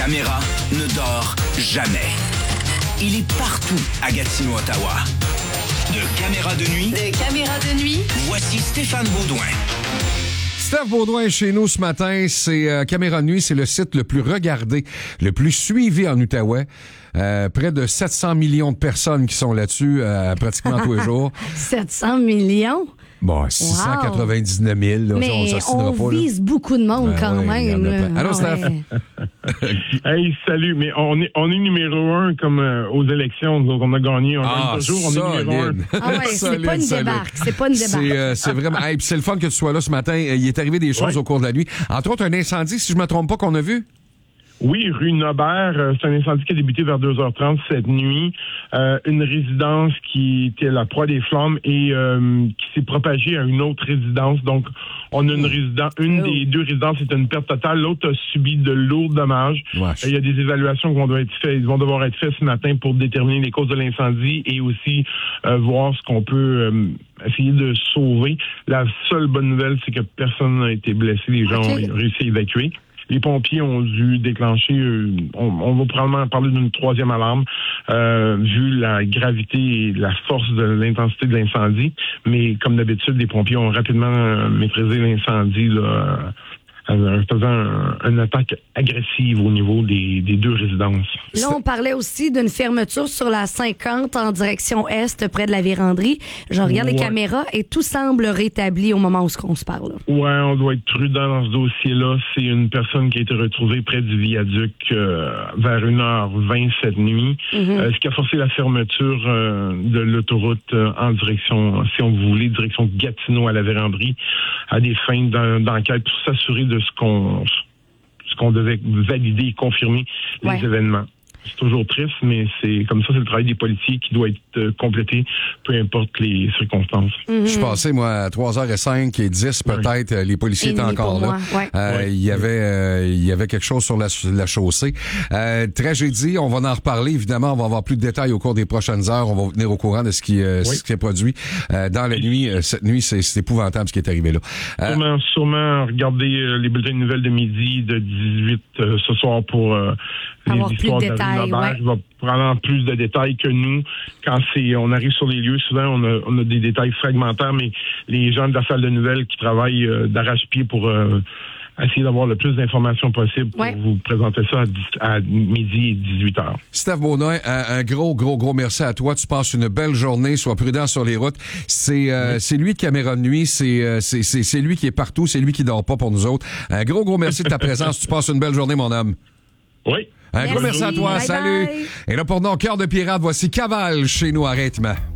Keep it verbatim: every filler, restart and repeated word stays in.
caméra ne dort jamais. Il est partout à Gatineau, Ottawa. De caméra de nuit. De caméra de nuit. Voici Stéphane Baudouin. Steph Baudouin est chez nous ce matin. C'est euh, Caméra de nuit, c'est le site le plus regardé, le plus suivi en Outaouais. Euh, près de sept cents millions de personnes qui sont là-dessus euh, pratiquement tous les jours. sept cents millions? Bon, six cent quatre-vingt-dix-neuf mille. Là, mais on, on pas, vise beaucoup de monde ben quand ouais, même. Allô, Steph? Ouais. Hey, salut. Mais on est, on est numéro un comme euh, aux élections. Donc, on a gagné. On ah, gagne toujours. On est numéro un. Ah ouais, c'est pas une solide. débarque. C'est pas une débarque. C'est, euh, c'est vraiment... Hey, puis c'est le fun que tu sois là ce matin. Il est arrivé des choses ouais. au cours de la nuit. Entre autres, un incendie, si je me trompe pas, qu'on a vu? Oui, rue Nobert, euh, c'est un incendie qui a débuté vers deux heures trente cette nuit. Euh, une résidence qui était la proie des flammes et euh, qui s'est propagée à une autre résidence. Donc, on a une résidence, une oh. des deux résidences est une perte totale, l'autre a subi de lourds dommages. Ouais. Il y a des évaluations qui vont devoir être faites, vont devoir être faites ce matin pour déterminer les causes de l'incendie et aussi euh, voir ce qu'on peut euh, essayer de sauver. La seule bonne nouvelle, c'est que personne n'a été blessé. Les gens okay. ont réussi à évacuer. Les pompiers ont dû déclencher, euh, on, on va probablement parler d'une troisième alarme, euh, vu la gravité et la force de l'intensité de l'incendie. Mais comme d'habitude, les pompiers ont rapidement euh, maîtrisé l'incendie là, en faisant un, une attaque agressive au niveau des, des deux résidences. Là, on parlait aussi d'une fermeture sur la cinquante en direction est, près de la véranderie. Je regarde ouais. les caméras et tout semble rétabli au moment où on se parle. Ouais, on doit être prudent dans ce dossier-là. C'est une personne qui a été retrouvée près du viaduc euh, vers une heure vingt cette nuit, mm-hmm. euh, ce qui a forcé la fermeture euh, de l'autoroute euh, en direction, si on voulait, direction Gatineau à la véranderie, à des fins d'en, d'enquête pour s'assurer de ce qu'on ce qu'on devait valider et confirmer les ouais. événements. C'est toujours triste, mais c'est comme ça, c'est le travail des policiers qui doit être euh, complété, peu importe les circonstances. Mm-hmm. Je suis passé, moi, à trois heures cinq et dix, peut-être, ouais. les policiers étaient encore là. Ouais. Euh, ouais. Il y avait euh, il y avait quelque chose sur la, la chaussée. Euh, tragédie, on va en reparler, évidemment, on va avoir plus de détails au cours des prochaines heures, on va vous tenir au courant de ce qui, euh, oui. ce qui est produit euh, dans la nuit. Euh, cette nuit, c'est, c'est épouvantable ce qui est arrivé là. Euh, sûrement, sûrement regarder euh, les bulletins de nouvelles de midi, de dix-huit euh, ce soir pour euh, les histoires de détails. Ouais. Va prendre plus de détails que nous. Quand c'est, on arrive sur les lieux, souvent on a, on a des détails fragmentaires, mais les gens de la salle de nouvelles qui travaillent euh, d'arrache-pied pour euh, essayer d'avoir le plus d'informations possible pour ouais. vous présenter ça à, dix, à midi et dix-huit heures. Steph Baudouin, un, un gros, gros, gros merci à toi. Tu passes une belle journée. Sois prudent sur les routes. C'est, euh, oui. c'est lui de Caméra de nuit. C'est, euh, c'est, c'est, c'est lui qui est partout. C'est lui qui dort pas pour nous autres. Un gros, gros merci de ta présence. Tu passes une belle journée, mon homme. Oui. Un merci. Gros merci à toi. Bye Salut. Bye. Et là, pour nos cœurs de pirate, voici Cavale chez nous à rythme.